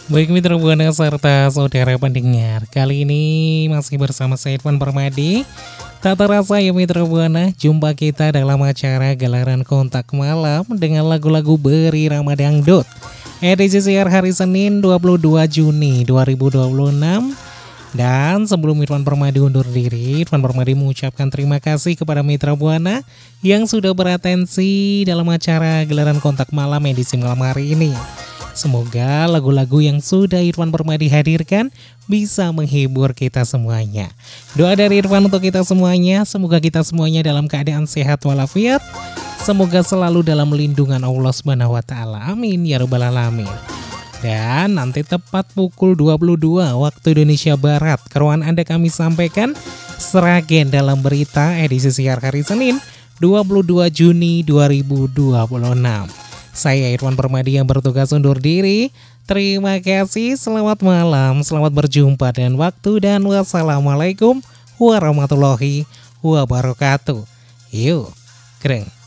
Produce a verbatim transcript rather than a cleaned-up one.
Baik mitra Buana serta saudara pendengar, kali ini masih bersama saya Irfan Permadi. Tak terasa ya mitra Buana, jumpa kita dalam acara gelaran kontak malam dengan lagu-lagu berirama dangdut. Edisi siar hari Senin dua puluh dua Juni dua ribu dua puluh enam. Dan sebelum Irfan Permadi undur diri, Irfan Permadi mengucapkan terima kasih kepada mitra Buana yang sudah beratensi dalam acara gelaran kontak malam edisi malam hari ini. Semoga lagu-lagu yang sudah Irfan Permadi hadirkan bisa menghibur kita semuanya. Doa dari Irfan untuk kita semuanya, semoga kita semuanya dalam keadaan sehat walafiat. Semoga selalu dalam lindungan Allah Subhanahu wa taala. Amin ya rabbal alamin. Dan nanti tepat pukul dua puluh dua waktu Indonesia Barat, keruan Anda kami sampaikan Sragen dalam berita edisi siar hari Senin dua puluh dua Juni dua ribu dua puluh enam. Saya Irfan Permadi yang bertugas undur diri. Terima kasih, selamat malam, selamat berjumpa dan waktu, dan wassalamualaikum warahmatullahi wabarakatuh. Yuk, keren.